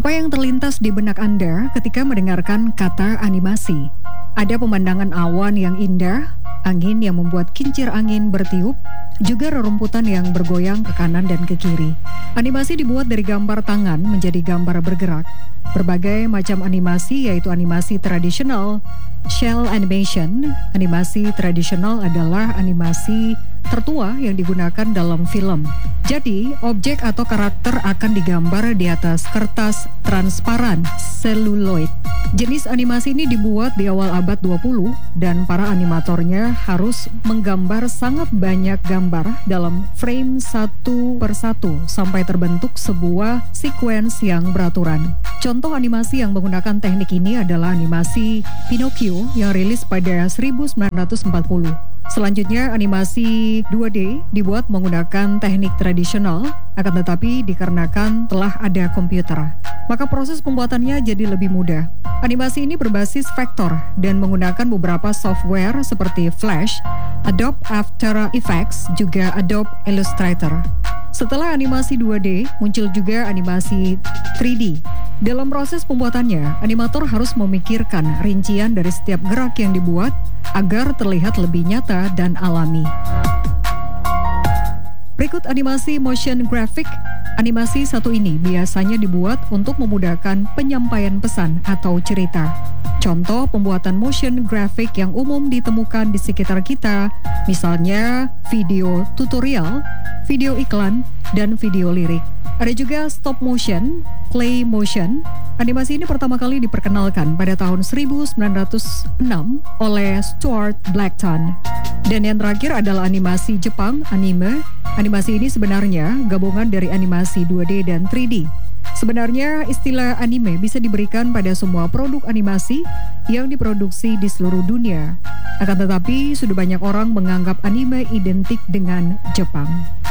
Apa yang terlintas di benak Anda ketika mendengarkan kata animasi? Ada pemandangan awan yang indah, angin yang membuat kincir angin bertiup, juga rerumputan yang bergoyang ke kanan dan ke kiri. Animasi dibuat dari gambar tangan menjadi gambar bergerak. Berbagai macam animasi, yaitu animasi tradisional, shell animation. Animasi tradisional adalah animasi tertua yang digunakan dalam film. Jadi, objek atau karakter akan digambar di atas kertas transparan, seluloid. Jenis animasi ini dibuat di awal abad 20 dan para animatornya harus menggambar sangat banyak gambar dalam frame satu persatu sampai terbentuk sebuah sequence yang beraturan. Contoh animasi yang menggunakan teknik ini adalah animasi Pinocchio yang rilis pada 1940. Selanjutnya, animasi 2D dibuat menggunakan teknik tradisional, akan tetapi dikarenakan telah ada komputer, maka proses pembuatannya jadi lebih mudah. Animasi ini berbasis vektor dan menggunakan beberapa software seperti Flash, Adobe After Effects, juga Adobe Illustrator. Setelah animasi 2D, muncul juga animasi 3D. Dalam proses pembuatannya, animator harus memikirkan rincian dari setiap gerak yang dibuat agar terlihat lebih nyata dan alami. Berikut animasi motion graphic. Animasi satu ini biasanya dibuat untuk memudahkan penyampaian pesan atau cerita. Contoh pembuatan motion graphic yang umum ditemukan di sekitar kita, misalnya video tutorial, video iklan, dan video lirik. Ada juga stop motion, play motion. Animasi ini pertama kali diperkenalkan pada tahun 1906 oleh Stuart Blackton. Dan yang terakhir adalah animasi Jepang, anime. Animasi ini sebenarnya gabungan dari animasi 2D dan 3D. Sebenarnya istilah anime bisa diberikan pada semua produk animasi yang diproduksi di seluruh dunia. Akan tetapi sudah banyak orang menganggap anime identik dengan Jepang.